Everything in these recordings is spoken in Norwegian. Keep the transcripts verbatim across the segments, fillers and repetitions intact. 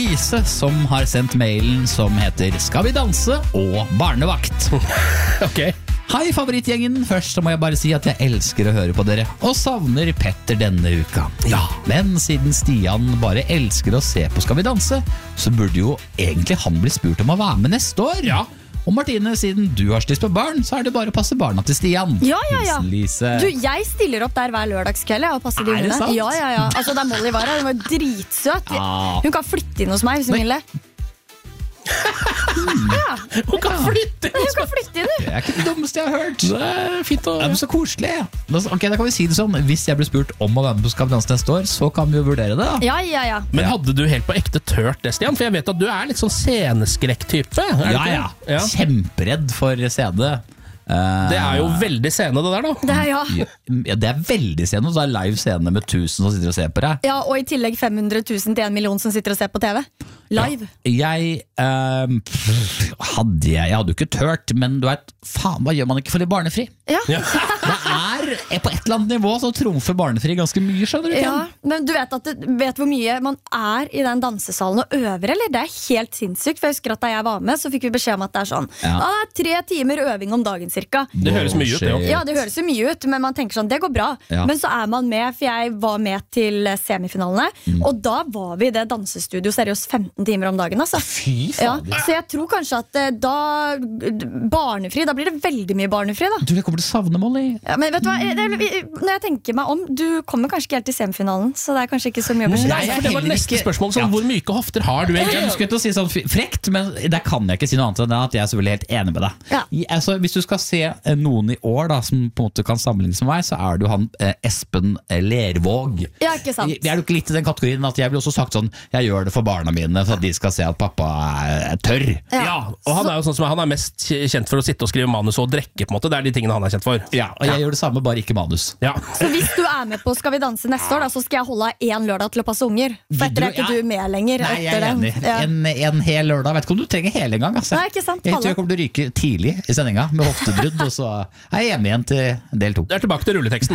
Lise som har sendt mailen som heter Skal vi danse og barnevakt. Ok. Hei favorittgjengen, først så må jeg bare si at jeg elsker å høre på dere og savner Petter denne uka. Ja, men siden Stian bare elsker å se på Skal vi danse, så burde jo egentlig han bli spurt om å være med neste år. Ja. Og Martine, siden du har styrt på barn, så er det bare å passe barna til Stian. Ja, ja, ja. Hilsen Lise. Du, jeg stiller opp der hver lørdagskveld og passer de Er det ungene. sant? Ja, ja, ja. Altså, da Molly var her, hun var dritsøt. Ah. Hun kan flytte inn hos meg hvis hun Nei. vil det. Ja, Hun kan flytte! hun kan flytte inn, du. Det er ikke det dummeste jeg har hørt. Det er fint å... Det er så koselig. Da- Ok, da kan vi si det sånn. Hvis jeg blir spurt om å være med på Skal vi danse neste år, så kan vi jo vurdere det da. Ja, ja, ja. Men hadde du helt på ekte tørt det, Stian? For jeg vet at du er litt sånn sceneskrekk-type. er du Ja, ikke ja. det? Ja. Kjemperedd for scene. Eh, Det er jo veldig scene, det der, da. Det er, ja. ja, det er veldig scene. Så er live scene med tusen som sitter og ser på deg. Ja, og i tillegg fem hundre tusen til en million som sitter og ser på T V. Live. Jeg eh, pff, hadde jeg Jeg hadde jo ikke tørt, men du vet, faen, hva gjør man ikke for litt barnefri? Ja. Det er, er på et eller annet nivå så trumfer barnefri ganske mye, skjønner du ikke? Ja, men du vet, at du vet hvor mye man er i den dansesalen og øver, eller? Det er helt sinnssykt, for jeg husker at da jeg var med, så fikk vi beskjed om at det er sånn Ja. ah, tre timer øving om dagen cirka. Det høres mye ut, det også. Ja, det høres jo mye ut, men man tenker sånn, det går bra. Ja. Men så er man med, for jeg var med til semifinalene, Mm. og da var vi i det dansestudio seriøst femten timer om dagen, altså. Fy Ja, faen. så jeg tror kanskje at eh, da barnefri, da blir det veldig mye barnefri da. Du, jeg kommer til å savne Molly. Ja, men vet du hva, det, det- når jeg tenker meg om, du kommer kanskje ikke helt til semifinalen, så det er kanskje ikke så mye å beskjede. Nei, for det var heller neste ikke- spørsmål. Sånn, Ja. Hvor myke hofter har du Jeg egentlig? skulle til å si sånn f- frekt, men der kan jeg ikke si noe annet enn at jeg er selvfølgelig helt enig med deg. Ja. I- Altså, hvis du skal se eh, noen i år da, som på en måte kan sammenlignes med meg, så er det jo han eh, Espen eh, Lervåg. Ja, ikke sant. Jeg er jo ikke litt i den kategorien at jeg ville også sagt sånn, jeg gjør det for barna mine, så at de skal se at pappa er, er tørr. Ja, og han er jo sånn som Han er mest kjent for å sitte og skrive manus og drikke, på en måte. Det er de tingene han er kjent for. Ja, og jeg gjør det samme, bare ikke manus. Ja. Så hvis du er med på Skal vi danse neste år, da, så skal jeg holde av én lørdag til å passe unger. For etter er ikke Ja. du med lenger. Nei, jeg etter er den. enig. Ja. En, en hel lørdag. Vet ikke om du trenger hele engang. Altså. Nei, ikke sant, Jeg tror Palle. jeg kommer til å ryke tidlig i sendinga med hoftebrudd, og så er jeg hjemme igjen til del to. Det er tilbake til rulleteksten.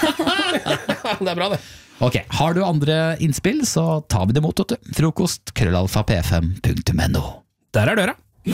Det er bra, det. Ok, har du andre innspill, så tar vi det imot, vet du. Frokost, krøllalfa, p fem punktum no. Der er døra.